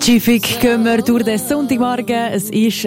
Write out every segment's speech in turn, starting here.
Schiffig gehen wir durch den Sonntagmorgen. Es ist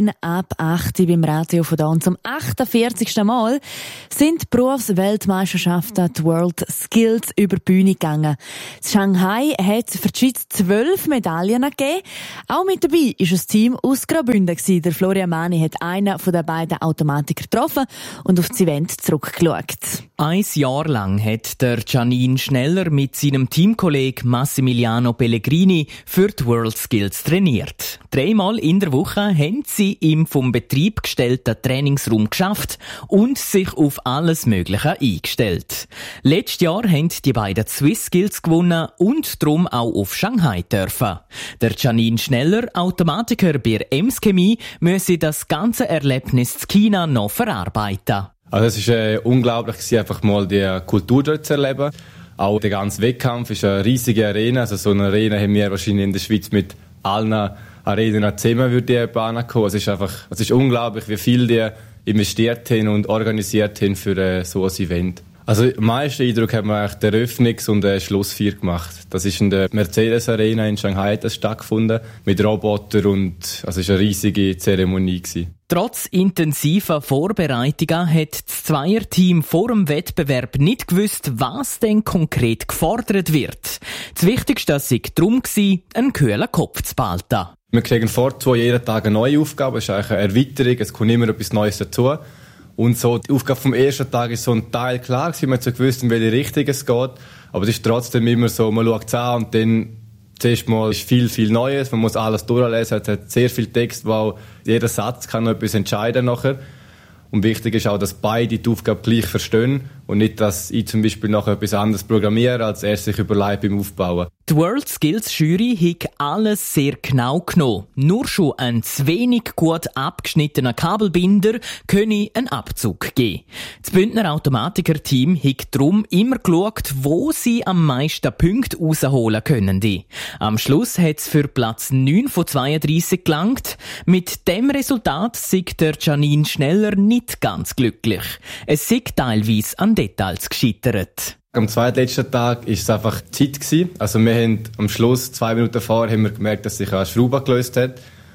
7:10 beim Radio von da. Und zum 48. Mal sind die Berufsweltmeisterschaften, die World Skills, über die Bühne gegangen. In Shanghai hat es für die Schweiz 12 Medaillen gegeben. Auch mit dabei war ein Team aus Graubünden. Der Florian Mani hat einen von den beiden Automatiker getroffen und auf das Event zurückgeschaut. Ein Jahr lang hat der Janine Schneller mit seinem Teamkollegen Massimiliano Pellegrini für die World Skills trainiert. 3-mal in der Woche haben sie im vom Betrieb gestellten Trainingsraum geschafft und sich auf alles Mögliche eingestellt. Letztes Jahr haben die beiden Swiss Skills gewonnen und darum auch auf Shanghai dürfen. Der Janine Schneller, Automatiker bei Ems Chemie, müsse das ganze Erlebnis in China noch verarbeiten. Also es war unglaublich, einfach mal die Kultur dort zu erleben. Auch der ganze Wettkampf ist eine riesige Arena. Also so eine Arena haben wir wahrscheinlich in der Schweiz mit allen Arenen zusammen, würde ich kommen. Es ist unglaublich, wie viel die investiert haben und organisiert haben für so ein Event. Also am meisten Eindruck hat man eigentlich die Eröffnungs- und Schlussfeier gemacht. Das ist in der Mercedes Arena in Shanghai das stattgefunden, mit Robotern und also es war eine riesige Zeremonie gewesen. Trotz intensiver Vorbereitungen hat das Zweierteam vor dem Wettbewerb nicht gewusst, was denn konkret gefordert wird. Das Wichtigste war darum, einen kühlen Kopf zu behalten. Wir kriegen vor jeden Tag eine neue Aufgabe. Es ist eigentlich eine Erweiterung, es kommt immer etwas Neues dazu. Und so, die Aufgabe vom ersten Tag ist so ein Teil klar gewesen, man hat so gewusst, in welche Richtung es geht. Aber es ist trotzdem immer so, man schaut es an und dann zuerst mal ist viel Neues, man muss alles durchlesen, es hat sehr viel Text, weil jeder Satz kann noch etwas entscheiden nachher. Und wichtig ist auch, dass beide die Aufgabe gleich verstehen und nicht, dass ich zum Beispiel nachher etwas anderes programmiere, als er sich überlegt beim Aufbauen. Die World Skills Jury hat alles sehr genau genommen. Nur schon ein zu wenig gut abgeschnittener Kabelbinder könne einen Abzug geben. Das Bündner Automatiker-Team hat darum immer geschaut, wo sie am meisten Punkte rausholen können. Am Schluss hat es für Platz 9 von 32 gelangt. Mit dem Resultat sieht der Janine Schneller nicht ganz glücklich. Es sei teilweise an Details gescheitert. Am zweitletzten Tag war es einfach Zeit gewesen. Also wir haben am Schluss, 2 Minuten vorher, haben wir gemerkt, dass sich eine Schraube gelöst hat.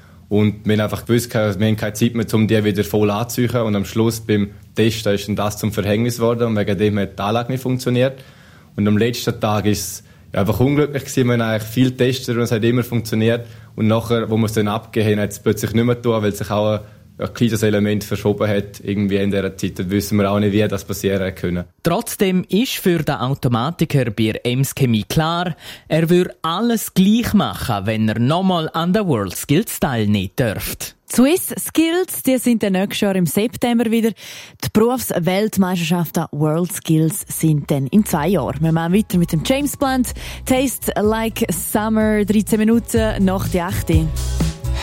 Und wir haben einfach gewusst, wir haben keine Zeit mehr, um die wieder voll anzuziehen. Und am Schluss beim Testen ist dann das zum Verhängnis geworden. Und wegen dem hat die Anlage nicht funktioniert. Und am letzten Tag ist es einfach unglücklich gewesen. Wir haben eigentlich viel getestet und es hat immer funktioniert. Und nachher, wo wir es dann abgegeben haben, hat es plötzlich nicht mehr getan, weil sich auch ein kleines Element verschoben hat, irgendwie in dieser Zeit. Da wissen wir auch nicht, wie das passieren können. Trotzdem ist für den Automatiker bei Ems Chemie klar, er würde alles gleich machen, wenn er nochmal an der World Skills teilnehmen dürfte. Swiss Skills, die sind dann nächstes Jahr im September wieder. Die Berufsweltmeisterschaften World Skills sind dann in 2 Jahren. Wir machen weiter mit dem James Blunt. Taste Like Summer, 13 Minuten nach die 8.